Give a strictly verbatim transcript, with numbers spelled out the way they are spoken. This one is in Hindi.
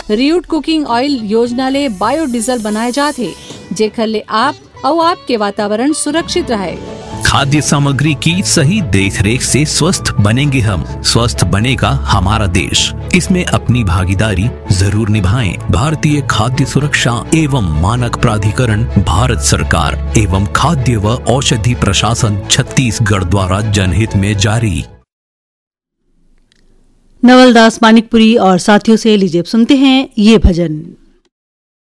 रियूट कुकिंग ऑयल योजना ले बायोडीजल बनाए जाते, जेकर ले आप और आपके वातावरण सुरक्षित रहे। खाद्य सामग्री की सही देखरेख से स्वस्थ बनेंगे हम, स्वस्थ बनेगा हमारा देश। इसमें अपनी भागीदारी जरूर निभाएं। भारतीय खाद्य सुरक्षा एवं मानक प्राधिकरण, भारत सरकार एवं खाद्य व औषधि प्रशासन छत्तीसगढ़ द्वारा जनहित में जारी। नवलदास मानिकपुरी और साथियों से लीजिए सुनते हैं ये भजन।